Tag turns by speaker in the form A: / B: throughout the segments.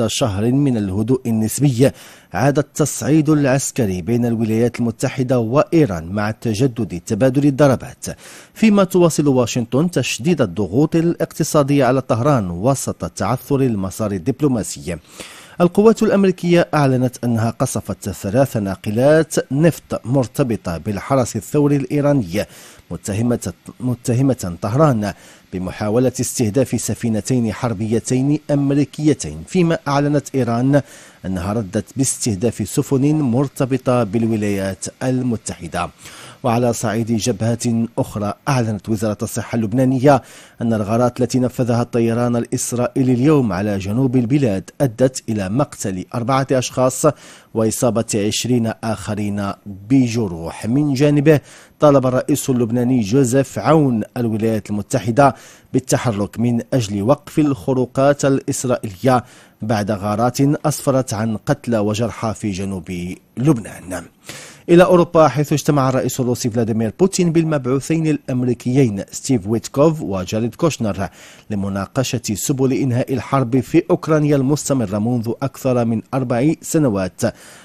A: بعد شهر من الهدوء النسبي عاد التصعيد العسكري بين الولايات المتحدة وإيران مع تجدد تبادل الضربات، فيما تواصل واشنطن تشديد الضغوط الاقتصادية على طهران وسط تعثر المسار الدبلوماسي. القوات الأمريكية أعلنت أنها قصفت 3 ناقلات نفط مرتبطة بالحرس الثوري الإيراني، متهمة طهران بمحاولة استهداف سفينتين حربيتين أمريكيتين، فيما أعلنت إيران أنها ردت باستهداف سفن مرتبطة بالولايات المتحدة. وعلى صعيد جبهة أخرى، أعلنت وزارة الصحة اللبنانية أن الغارات التي نفذها الطيران الإسرائيلي اليوم على جنوب البلاد أدت إلى مقتل 4 أشخاص وإصابة 20 آخرين بجروح. من جانبه، طالب الرئيس اللبناني جوزيف عون الولايات المتحدة بالتحرك من أجل وقف الخروقات الإسرائيلية بعد غارات أسفرت عن قتلى وجرحى في جنوب لبنان. إلى أوروبا، حيث اجتمع الرئيس الروسي فلاديمير بوتين بالمبعوثين الأمريكيين ستيف ويتكوف وجاريد كوشنر لمناقشة سبل إنهاء الحرب في أوكرانيا المستمرة منذ أكثر من 4 سنوات.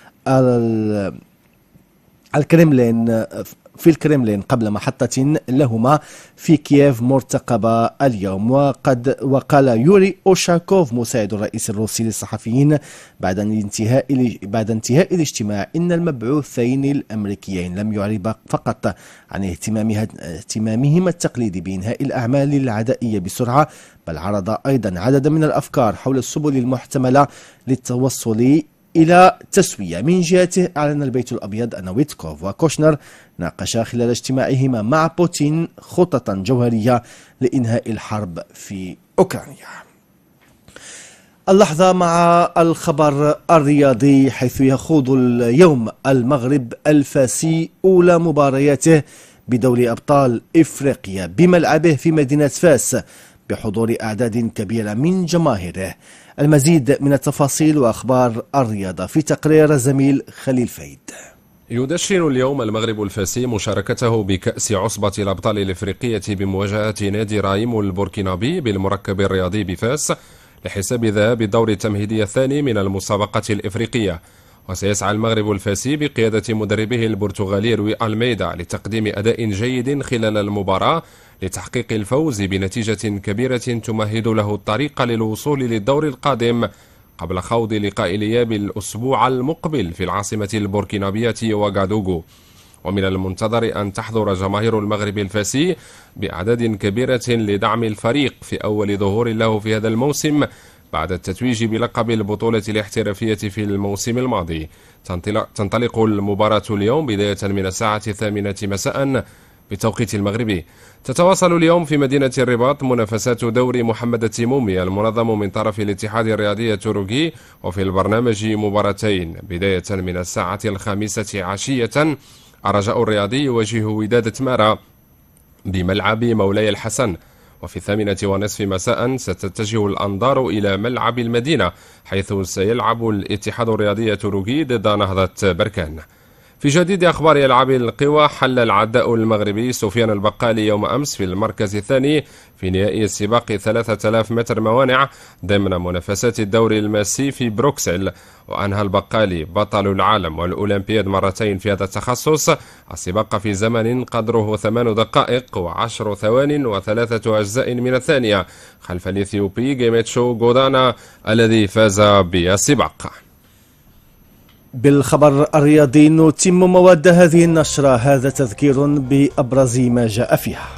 A: في الكرملين قبل محطة لهما في كييف مرتقبة اليوم. وقال يوري أوشاكوف مساعد الرئيس الروسي للصحفيين بعد انتهاء الاجتماع إن المبعوثين الأمريكيين لم يعربا فقط عن اهتمامهما التقليدي بإنهاء الأعمال العدائية بسرعة، بل عرض أيضا عددا من الأفكار حول السبل المحتملة للتوصل إلى تسوية. من جهته، أعلن البيت الأبيض أن ويتكوف وكوشنر ناقشا خلال اجتماعهما مع بوتين خططا جوهرية لإنهاء الحرب في أوكرانيا. اللحظة مع الخبر الرياضي، حيث يخوض اليوم المغرب الفاسي أولى مبارياته بدوري أبطال إفريقيا بملعبه في مدينة فاس بحضور أعداد كبيرة من جماهيره. المزيد من التفاصيل وأخبار الرياضة في تقرير الزميل خليل فايد.
B: يدشن اليوم المغرب الفاسي مشاركته بكأس عصبة الأبطال الإفريقية بمواجهة نادي رايم البوركينابي بالمركب الرياضي بفاس لحساب ذهاب الدور التمهيدي الثاني من المسابقة الإفريقية. وسيسعى المغرب الفاسي بقيادة مدربه البرتغالي روي ألميدا لتقديم أداء جيد خلال المباراة لتحقيق الفوز بنتيجة كبيرة تمهد له الطريق للوصول للدور القادم قبل خوض لقاء الإياب الأسبوع المقبل في العاصمة البوركينابية وغادوغو. ومن المنتظر أن تحضر جماهير المغرب الفاسي بأعداد كبيرة لدعم الفريق في أول ظهور له في هذا الموسم بعد التتويج بلقب البطولة الاحترافية في الموسم الماضي. تنطلق المباراة اليوم بداية من الساعة 8 مساء بالتوقيت المغربي. تتواصل اليوم في مدينة الرباط منافسات دوري محمد التيمومي المنظم من طرف الاتحاد الرياضي التركي، وفي البرنامج مباراتين بداية من الساعة 5 عشية. الرجاء الرياضي يواجه وداد تمارا بملعب مولاي الحسن، وفي 8:30 مساء ستتجه الأنظار إلى ملعب المدينة حيث سيلعب الاتحاد الرياضي التركي ضد نهضة بركان. في جديد أخبار ألعاب القوى، حل العداء المغربي سفيان البقالي يوم أمس في المركز الثاني في نهائي السباق 3000 متر موانع ضمن منافسات الدوري الماسي في بروكسل. وأنهى البقالي بطل العالم والأولمبياد مرتين في هذا التخصص السباق في زمن قدره 8 دقائق و10 ثوان و3 أجزاء من الثانية خلف الإثيوبي جيميتشو غودانا الذي فاز بالسباق.
A: بالخبر الرياضي نتم مواد هذه النشرة. هذا تذكير بأبرز ما جاء فيها.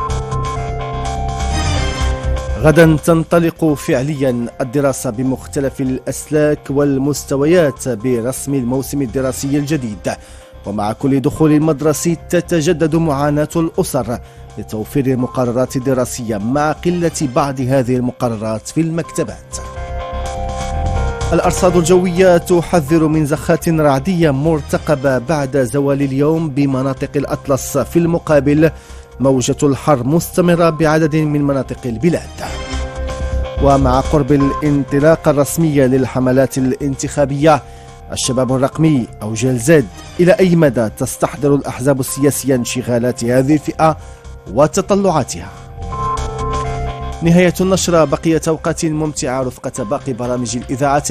A: غدا تنطلق فعليا الدراسة بمختلف الأسلاك والمستويات برسم الموسم الدراسي الجديد، ومع كل دخول مدرسي تتجدد معاناة الأسر لتوفير المقررات الدراسية مع قلة بعض هذه المقررات في المكتبات. الأرصاد الجوية تحذر من زخات رعدية مرتقبة بعد زوال اليوم بمناطق الأطلس. في المقابل، موجة الحر مستمرة بعدد من مناطق البلاد. ومع قرب الانطلاقة الرسمية للحملات الانتخابية، الشباب الرقمي أو جيل زد، إلى أي مدى تستحضر الأحزاب السياسية انشغالات هذه الفئة وتطلعاتها؟ نهاية النشرة. بقية أوقات ممتعة رفقة باقي برامج الإذاعة